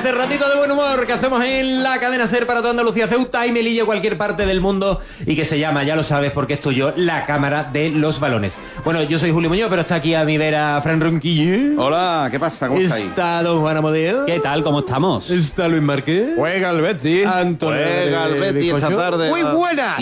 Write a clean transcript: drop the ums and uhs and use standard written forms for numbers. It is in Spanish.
este ratito de buen humor que hacemos en la cadena SER para toda Andalucía, Ceuta y Melilla, cualquier parte del mundo, y que se llama, ya lo sabes porque es tuyo, La Cámara de los Balones. Bueno, yo soy Julio Muñoz, pero está aquí a mi vera Fran Ronquillo. Hola, ¿qué pasa? ¿Cómo estáis? Está don Juan Amodeo. ¿Qué tal? ¿Cómo estamos? Está Luis Márquez. Juega el Betis. Antonio Juega el Betis esta tarde. Muy buena.